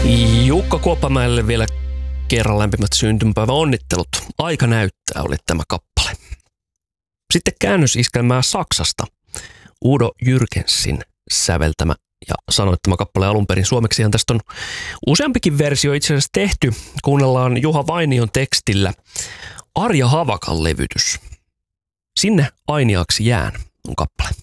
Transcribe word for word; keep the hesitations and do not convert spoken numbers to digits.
Jukka Kuoppamäelle vielä kerran lämpimät syntymäpäivän onnittelut. Aika näyttää oli tämä kappale. Sitten käännösiskelmää Saksasta. Udo Jürgensin säveltämä ja sanoittama kappale alun perin suomeksihan tästä on useampikin versio itse asiassa tehty. Kuunnellaan Juha Vainion tekstillä Arja Havakan levytys. Sinne ainiaksi jään on kappale.